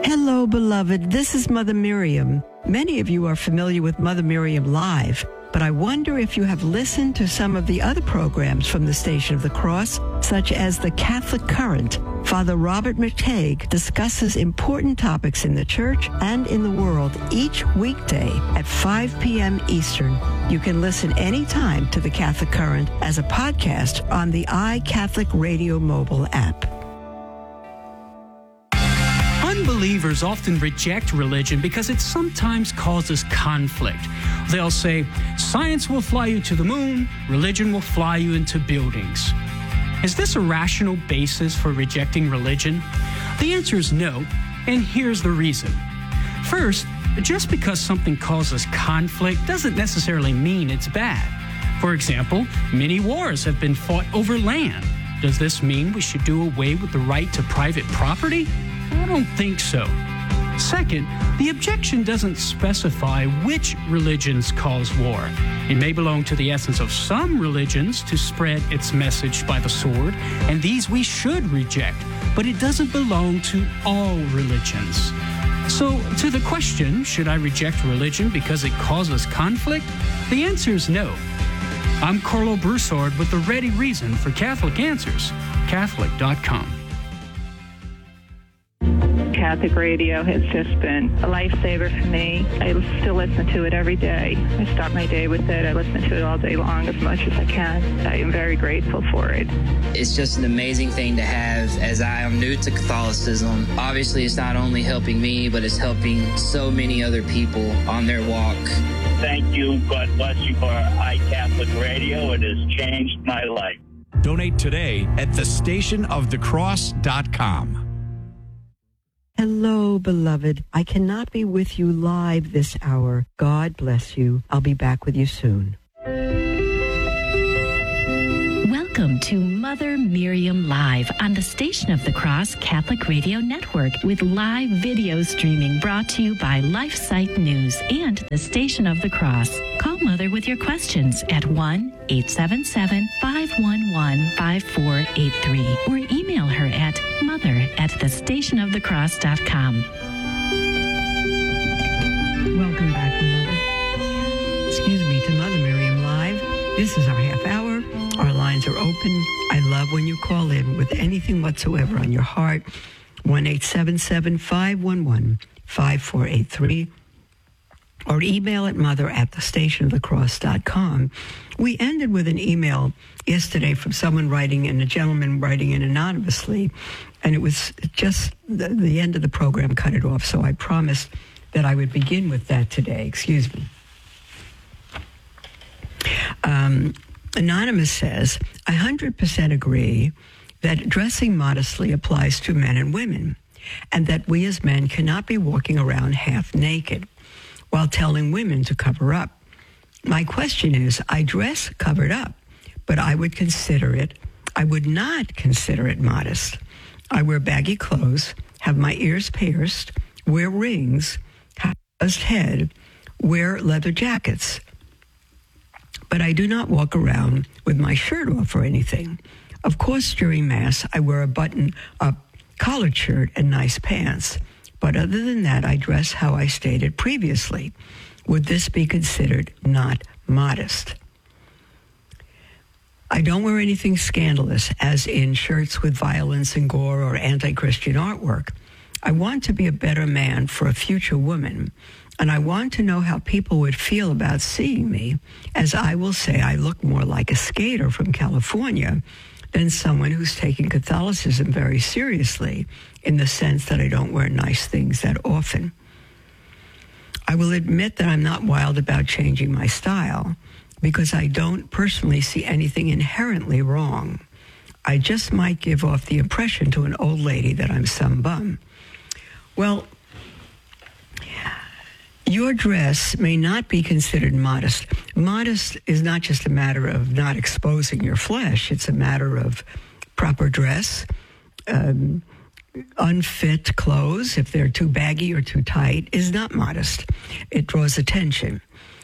Hello, beloved. This is Mother Miriam. Many of you are familiar with Mother Miriam Live, but I wonder if you have listened to some of the other programs from the Station of the Cross, such as The Catholic Current. Father Robert McTague discusses important topics in the church and in the world each weekday at 5 p.m. Eastern. You can listen anytime to The Catholic Current as a podcast on the iCatholic Radio mobile app. Unbelievers often reject religion because it sometimes causes conflict. They'll say, science will fly you to the moon, religion will fly you into buildings. Is this a rational basis for rejecting religion? The answer is no, and here's the reason. First, just because something causes conflict doesn't necessarily mean it's bad. For example, many wars have been fought over land. Does this mean we should do away with the right to private property? I don't think so. Second, the objection doesn't specify which religions cause war. It may belong to the essence of some religions to spread its message by the sword, and these we should reject, but it doesn't belong to all religions. So, to the question, should I reject religion because it causes conflict? The answer is no. I'm Carlo Broussard with the ready reason for Catholic Answers, Catholic.com. Catholic radio has just been a lifesaver for me. I still listen to it every day. I start my day with it. I listen to it all day long as much as I can. I am very grateful for it. It's just an amazing thing to have as I am new to Catholicism. Obviously, it's not only helping me, but it's helping so many other people on their walk. Thank you. God bless you for iCatholic Radio. It has changed my life. Donate today at thestationofthecross.com. Hello, beloved. I cannot be with you live this hour. God bless you. I'll be back with you soon. Welcome to Mother Miriam Live on the Station of the Cross Catholic Radio Network with live video streaming brought to you by LifeSite News and the Station of the Cross. Call Mother with your questions at 1-877-511-5483 or email her at mother@thestationofthecross.com. Welcome back, beloved. Excuse me, to Mother Miriam Live. This is our half hour. Our lines are open. I love when you call in with anything whatsoever on your heart. 1-877-511-5483 or email at mother@thestationofthecross.com. We ended with an email yesterday from someone writing and a gentleman writing in anonymously, and it was just the end of the program cut it off, so I promised that I would begin with that today. Excuse me. Anonymous says, I 100% agree that dressing modestly applies to men and women, and that we as men cannot be walking around half naked while telling women to cover up. My question is, I dress covered up, but I would not consider it modest. I wear baggy clothes, have my ears pierced, wear rings, have a buzzed head, wear leather jackets. But I do not walk around with my shirt off or anything. Of course, during Mass, I wear a button-up collared shirt and nice pants. But other than that, I dress how I stated previously. Would this be considered not modest? I don't wear anything scandalous, as in shirts with violence and gore or anti-Christian artwork. I want to be a better man for a future woman, and I want to know how people would feel about seeing me, as I will say I look more like a skater from California than someone who's taking Catholicism very seriously, in the sense that I don't wear nice things that often. I will admit that I'm not wild about changing my style, because I don't personally see anything inherently wrong. I just might give off the impression to an old lady that I'm some bum. Well, your dress may not be considered modest. Modest is not just a matter of not exposing your flesh. It's a matter of proper dress, unfit clothes, if they're too baggy or too tight, is not modest. It draws attention.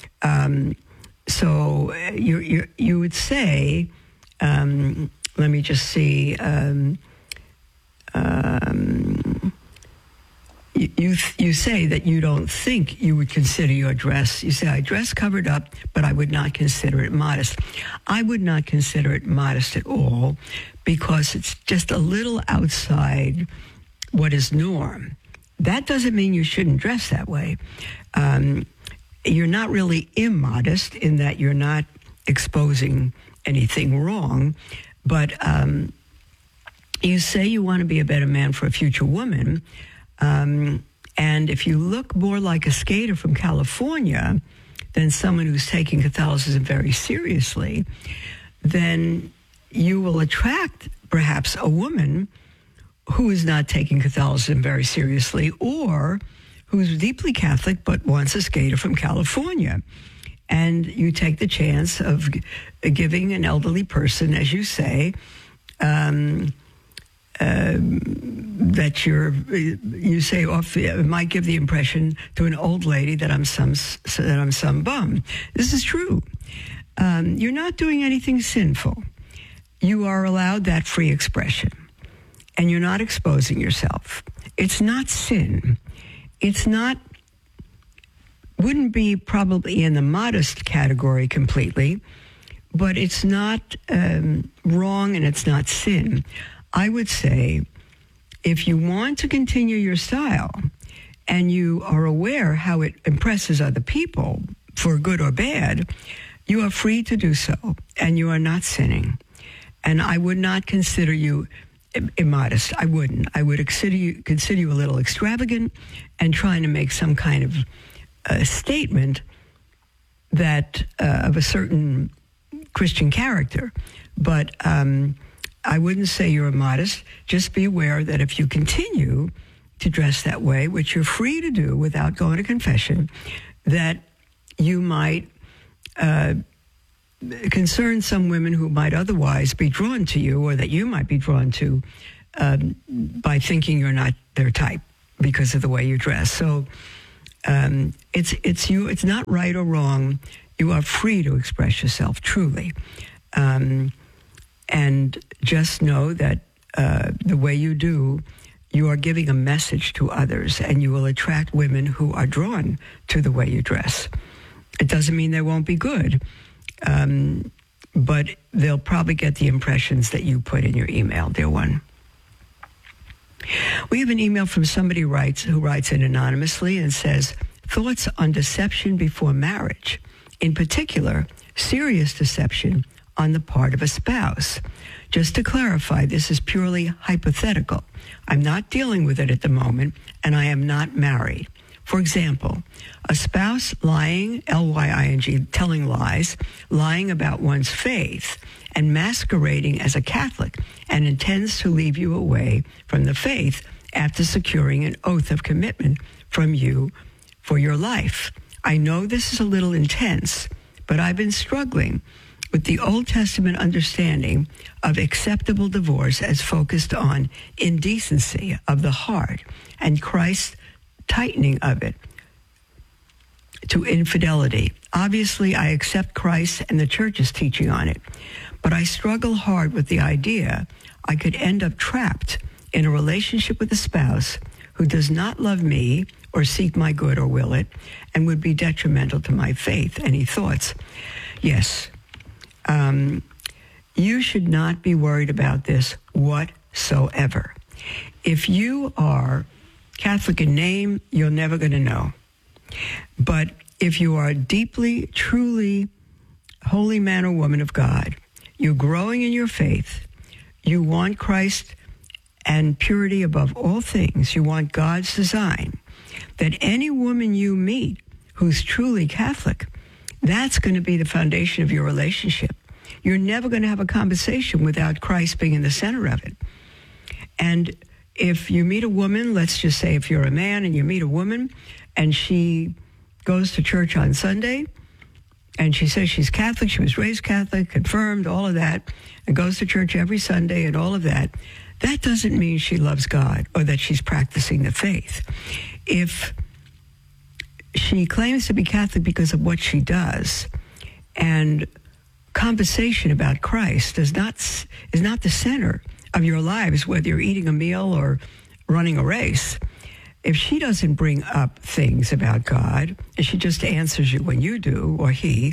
So you would say, let me just see, you say that you don't think you would consider your dress. You say, I dress covered up, but I would not consider it modest. I would not consider it modest at all because it's just a little outside what is norm. That doesn't mean you shouldn't dress that way. You're not really immodest in that you're not exposing anything wrong, but you say you want to be a better man for a future woman, and if you look more like a skater from California than someone who's taking Catholicism very seriously, then you will attract perhaps a woman who is not taking Catholicism very seriously or who's deeply Catholic but wants a skater from California. And you take the chance of giving an elderly person, as you say, that you say it might give the impression to an old lady that I'm some bum. This is true. You're not doing anything sinful. You are allowed that free expression, and you're not exposing yourself. It's not sin. It's not. Wouldn't be probably in the modest category completely, but it's not wrong and it's not sin. I would say if you want to continue your style and you are aware how it impresses other people, for good or bad, you are free to do so, and you are not sinning. And I would not consider you immodest. I wouldn't. I would consider you a little extravagant and trying to make some kind of statement that of a certain Christian character. But I wouldn't say you're immodest. Just be aware that if you continue to dress that way, which you're free to do without going to confession, that you might concern some women who might otherwise be drawn to you, or that you might be drawn to by thinking you're not their type because of the way you dress. So it's not right or wrong. You are free to express yourself truly. And just know that the way you do, you are giving a message to others, and you will attract women who are drawn to the way you dress. It doesn't mean they won't be good, but they'll probably get the impressions that you put in your email, dear one. We have an email from somebody who writes in anonymously and says, thoughts on deception before marriage, in particular, serious deception on the part of a spouse. Just to clarify, this is purely hypothetical. I'm not dealing with it at the moment, and I am not married. For example, a spouse lying, L-Y-I-N-G, telling lies, lying about one's faith, and masquerading as a Catholic, and intends to leave you away from the faith after securing an oath of commitment from you for your life. I know this is a little intense, but I've been struggling with the Old Testament understanding of acceptable divorce as focused on indecency of the heart and Christ's tightening of it to infidelity. Obviously, I accept Christ and the church's teaching on it, but I struggle hard with the idea I could end up trapped in a relationship with a spouse who does not love me or seek my good or will it, and would be detrimental to my faith. Any thoughts? Yes. You should not be worried about this whatsoever. If you are Catholic in name, you're never going to know. But if you are deeply, truly holy man or woman of God, you're growing in your faith, you want Christ and purity above all things, you want God's design, that any woman you meet who's truly Catholic, that's going to be the foundation of your relationship. You're never going to have a conversation without Christ being in the center of it. And if you meet a woman, let's just say if you're a man and you meet a woman and she goes to church on Sunday and she says she's Catholic, she was raised Catholic, confirmed, all of that, and goes to church every Sunday and all of that, that doesn't mean she loves God or that she's practicing the faith. If she claims to be Catholic because of what she does, and conversation about Christ is not the center of your lives, whether you're eating a meal or running a race, if she doesn't bring up things about God, and she just answers you when you do, or he,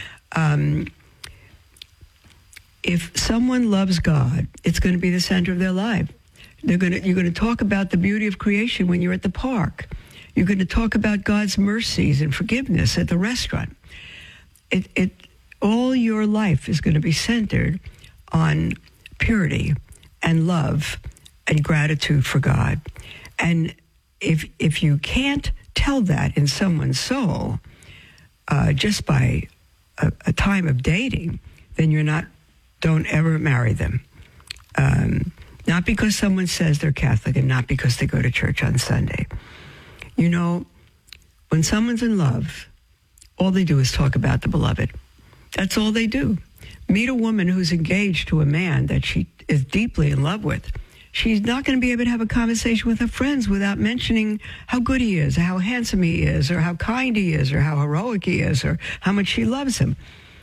if someone loves God, it's going to be the center of their life. You're going to talk about the beauty of creation when you're at the park. You're going to talk about God's mercies and forgiveness at the restaurant. All your life is going to be centered on purity and love and gratitude for God. And if you can't tell that in someone's soul just by a time of dating, then don't ever marry them. Not because someone says they're Catholic and not because they go to church on Sunday. You know, when someone's in love, all they do is talk about the beloved. That's all they do. Meet a woman who's engaged to a man that she is deeply in love with. She's not going to be able to have a conversation with her friends without mentioning how good he is, how handsome he is, or how kind he is, or how heroic he is, or how much she loves him.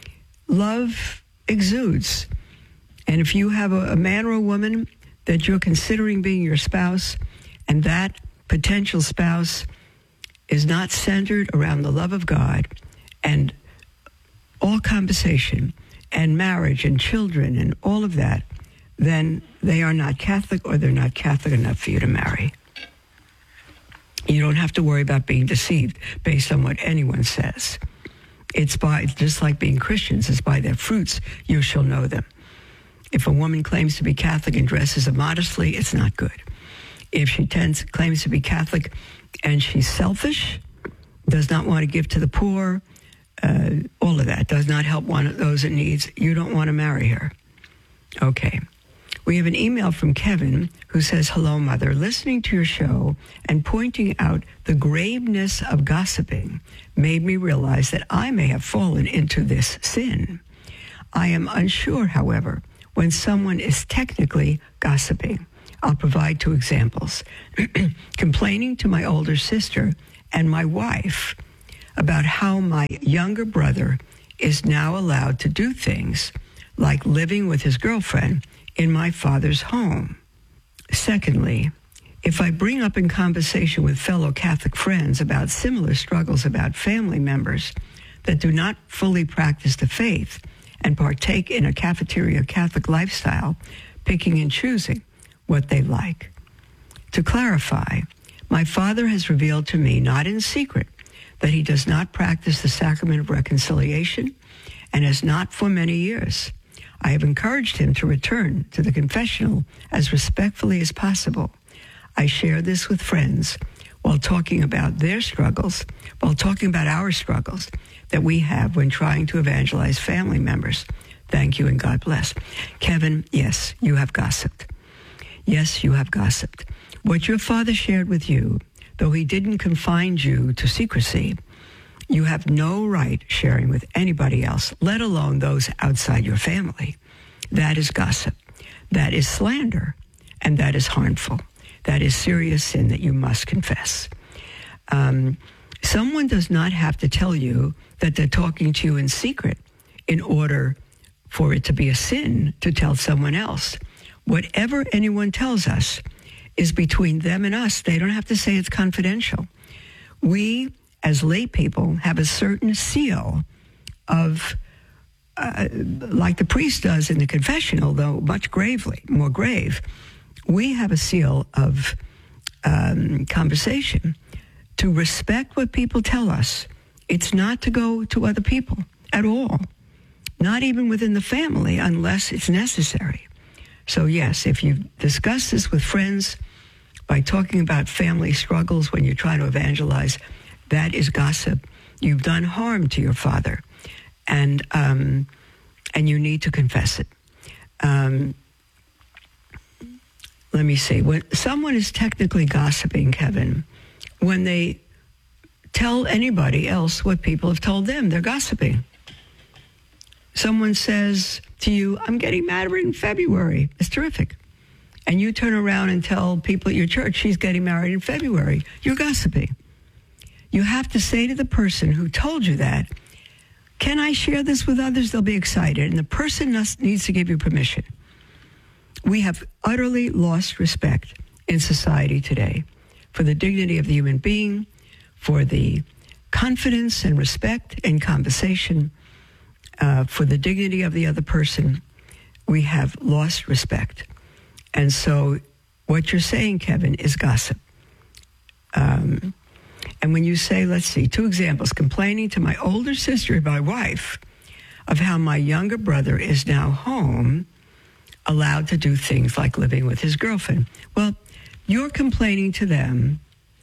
Love exudes. And if you have a man or a woman that you're considering being your spouse, and that potential spouse is not centered around the love of God and all conversation and marriage and children and all of that, then they are not Catholic, or they're not Catholic enough for you to marry. You don't have to worry about being deceived based on what anyone says. It's just like being Christians, it's by their fruits you shall know them. If a woman claims to be Catholic and dresses immodestly, it's not good. If she claims to be Catholic and she's selfish, does not want to give to the poor, all of that, does not help one of those in needs, you don't want to marry her. Okay. We have an email from Kevin who says, "Hello, Mother. Listening to your show and pointing out the graveness of gossiping made me realize that I may have fallen into this sin. I am unsure, however, when someone is technically gossiping. I'll provide 2 examples. Complaining to my older sister and my wife about how my younger brother is now allowed to do things like living with his girlfriend in my father's home. Secondly, if I bring up in conversation with fellow Catholic friends about similar struggles about family members that do not fully practice the faith and partake in a cafeteria Catholic lifestyle, picking and choosing what they like. To clarify, my father has revealed to me, not in secret, that he does not practice the sacrament of reconciliation and has not for many years. I have encouraged him to return to the confessional as respectfully as possible. I share this with friends while talking about their struggles, while talking about our struggles that we have when trying to evangelize family members. Thank you and God bless." Kevin, yes, you have gossiped. Yes, you have gossiped. What your father shared with you, though he didn't confine you to secrecy, you have no right sharing with anybody else, let alone those outside your family. That is gossip. That is slander. And that is harmful. That is serious sin that you must confess. Someone does not have to tell you that they're talking to you in secret in order for it to be a sin to tell someone else. Whatever anyone tells us is between them and us. They don't have to say it's confidential. We, as lay people, have a certain seal of, like the priest does in the confessional, though much more grave, we have a seal of conversation to respect what people tell us. It's not to go to other people at all, not even within the family, unless it's necessary. So yes, if you discuss this with friends by talking about family struggles when you're trying to evangelize, that is gossip. You've done harm to your father, and you need to confess it. Let me see. When someone is technically gossiping, Kevin, when they tell anybody else what people have told them, they're gossiping. Someone says to you, "I'm getting married in February." It's terrific. And you turn around and tell people at your church, "She's getting married in February." You're gossiping. You have to say to the person who told you that, "Can I share this with others?" They'll be excited. And the person needs to give you permission. We have utterly lost respect in society today for the dignity of the human being, for the confidence and respect in conversation, for the dignity of the other person, we have lost respect. And so what you're saying, Kevin, is gossip. And when you say, let's see, 2 examples, complaining to my older sister, my wife, of how my younger brother is now home, allowed to do things like living with his girlfriend. Well, you're complaining to them.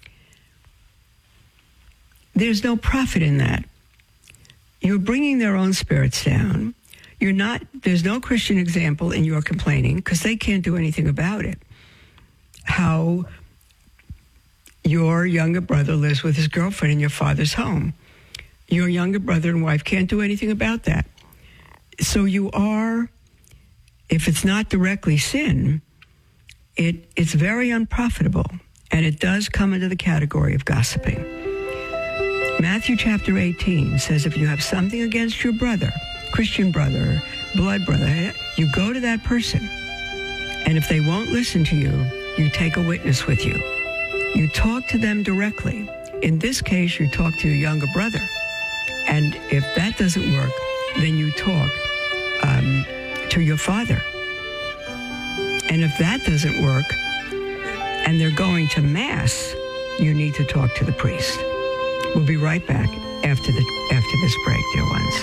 There's no profit in that. You're bringing their own spirits down. There's no Christian example in your complaining because they can't do anything about it. How your younger brother lives with his girlfriend in your father's home. Your younger brother and wife can't do anything about that. So you are, if it's not directly sin, it's very unprofitable, and it does come into the category of gossiping. Matthew chapter 18 says if you have something against your brother, Christian brother, blood brother, you go to that person. And if they won't listen to you, you take a witness with you. You talk to them directly. In this case, you talk to your younger brother. And if that doesn't work, then you talk to your father. And if that doesn't work, and they're going to Mass, you need to talk to the priest. We'll be right back after this break, dear ones.